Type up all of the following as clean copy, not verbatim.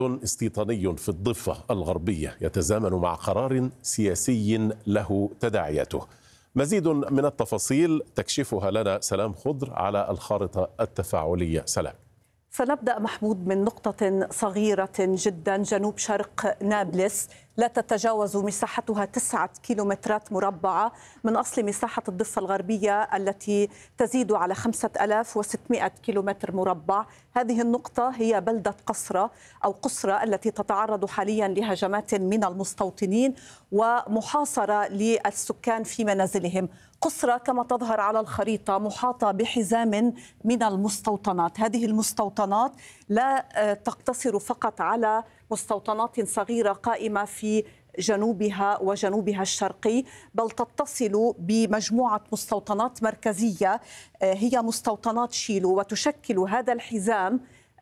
استيطاني في الضفة الغربية يتزامن مع قرار سياسي له تداعياته. مزيد من التفاصيل تكشفها لنا سلام خضر على الخارطة التفاعلية. سلام. سنبدأ محمود من نقطة صغيرة جدا جنوب شرق نابلس، لا تتجاوز مساحتها 9 كيلومترات مربعة من أصل مساحة الضفة الغربية التي تزيد على 5600 كيلومتر مربع. هذه النقطة هي بلدة قصرة أو قصرة التي تتعرض حاليا لهجمات من المستوطنين ومحاصرة للسكان في منازلهم. قصرة كما تظهر على الخريطة محاطة بحزام من المستوطنات. هذه المستوطنات لا تقتصر فقط على مستوطنات صغيرة قائمة في جنوبها وجنوبها الشرقي، بل تتصل بمجموعة مستوطنات مركزية هي مستوطنات شيلو، وتشكل هذا الحزام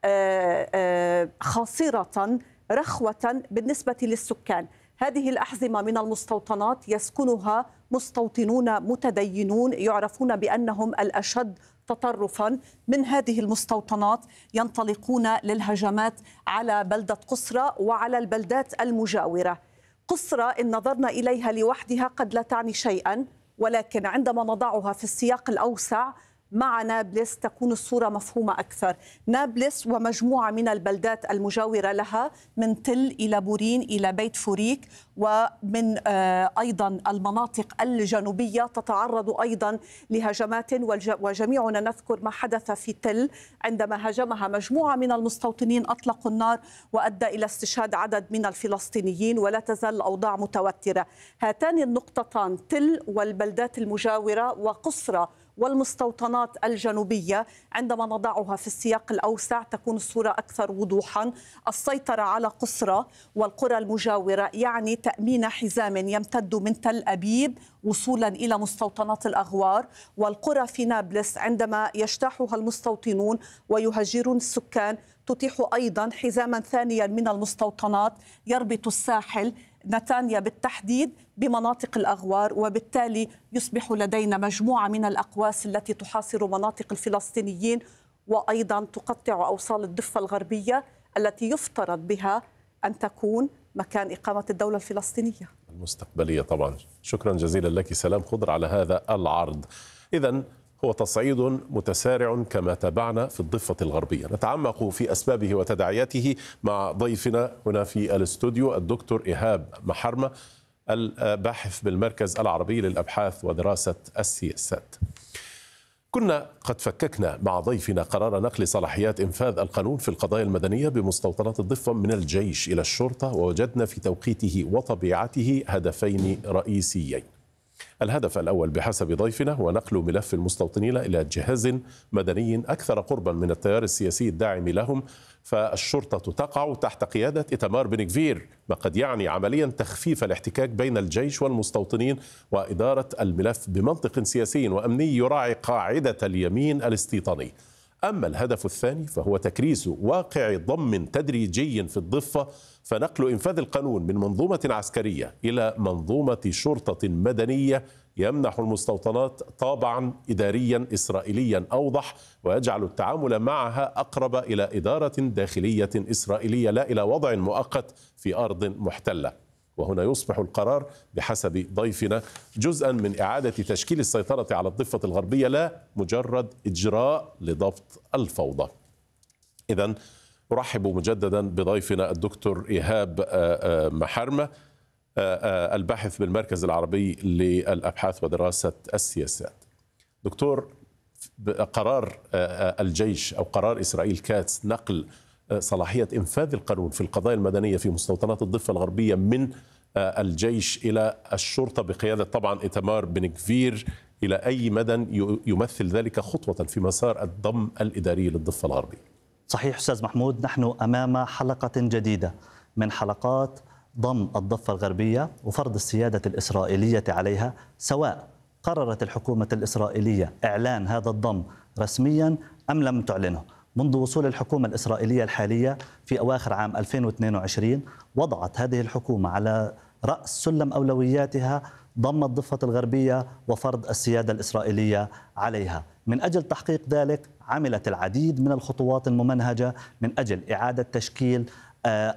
خاصرة رخوة بالنسبة للسكان. هذه الأحزمة من المستوطنات يسكنها مستوطنون متدينون يعرفون بأنهم الأشد تطرفا. من هذه المستوطنات ينطلقون للهجمات على بلدة قصرة وعلى البلدات المجاورة. قصرة إن نظرنا إليها لوحدها قد لا تعني شيئا، ولكن عندما نضعها في السياق الأوسع مع نابلس تكون الصورة مفهومة أكثر. نابلس ومجموعة من البلدات المجاورة لها من تل إلى بورين إلى بيت فوريك، ومن أيضا المناطق الجنوبية تتعرض أيضا لهجمات، وجميعنا نذكر ما حدث في تل عندما هاجمها مجموعة من المستوطنين أطلقوا النار وأدى إلى استشهاد عدد من الفلسطينيين، ولا تزال الأوضاع متوترة. هاتان النقطتان تل والبلدات المجاورة وقصرة والمستوطنات الجنوبية عندما نضعها في السياق الأوسع تكون الصورة أكثر وضوحا. السيطرة على قصرة والقرى المجاورة يعني تأمين حزام يمتد من تل أبيب وصولا إلى مستوطنات الأغوار، والقرى في نابلس عندما يجتاحها المستوطنون ويهجرون السكان تتيح أيضا حزاما ثانيا من المستوطنات يربط الساحل نتانيا بالتحديد بمناطق الأغوار، وبالتالي يصبح لدينا مجموعة من الأقواس التي تحاصر مناطق الفلسطينيين وأيضا تقطع أوصال الضفة الغربية التي يفترض بها أن تكون مكان إقامة الدولة الفلسطينية المستقبلية. طبعا شكرا جزيلا لك سلام خضر على هذا العرض. إذن هو تصعيد متسارع كما تابعنا في الضفة الغربية. نتعمق في أسبابه وتداعياته مع ضيفنا هنا في الاستوديو الدكتور إيهاب محرمة، الباحث بالمركز العربي للأبحاث ودراسة السياسات. كنا قد فككنا مع ضيفنا قرار نقل صلاحيات إنفاذ القانون في القضايا المدنية بمستوطنات الضفة من الجيش إلى الشرطة، ووجدنا في توقيته وطبيعته هدفين رئيسيين. الهدف الأول بحسب ضيفنا هو نقل ملف المستوطنين إلى جهاز مدني أكثر قربا من التيار السياسي الداعم لهم، فالشرطة تقع تحت قيادة إيتمار بن غفير، ما قد يعني عمليا تخفيف الاحتكاك بين الجيش والمستوطنين وإدارة الملف بمنطق سياسي وأمني يراعي قاعدة اليمين الاستيطاني. أما الهدف الثاني فهو تكريس واقع ضم تدريجي في الضفة، فنقل إنفاذ القانون من منظومة عسكرية إلى منظومة شرطة مدنية يمنح المستوطنات طابعا إداريا إسرائيليا أوضح، ويجعل التعامل معها أقرب إلى إدارة داخلية إسرائيلية لا إلى وضع مؤقت في أرض محتلة. وهنا يصبح القرار بحسب ضيفنا جزءا من إعادة تشكيل السيطرة على الضفة الغربية، لا مجرد إجراء لضبط الفوضى. إذن أرحب مجددا بضيفنا الدكتور إيهاب محرمة، الباحث بالمركز العربي للأبحاث ودراسة السياسات. دكتور، قرار الجيش أو قرار إسرائيل كاتس نقل صلاحية إنفاذ القانون في القضايا المدنية في مستوطنات الضفة الغربية من الجيش إلى الشرطة بقيادة طبعا إيتمار بن غفير، إلى أي مدى يمثل ذلك خطوة في مسار الضم الإداري للضفة الغربية؟ صحيح أستاذ محمود، نحن أمام حلقة جديدة من حلقات ضم الضفة الغربية وفرض السيادة الإسرائيلية عليها، سواء قررت الحكومة الإسرائيلية إعلان هذا الضم رسميا أم لم تعلنه. منذ وصول الحكومة الإسرائيلية الحالية في أواخر عام 2022 وضعت هذه الحكومة على رأس سلم أولوياتها ضم الضفة الغربية وفرض السيادة الإسرائيلية عليها. من أجل تحقيق ذلك عملت العديد من الخطوات الممنهجة من أجل إعادة تشكيل